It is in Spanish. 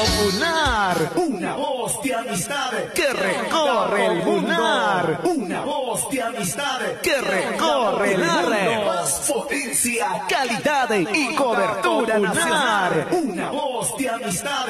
popular. Una voz de amistad Que recorre el mundo. Una voz de amistad Que recorre el mundo. Más potencia, Calidad y cobertura nacional. una voz de amistad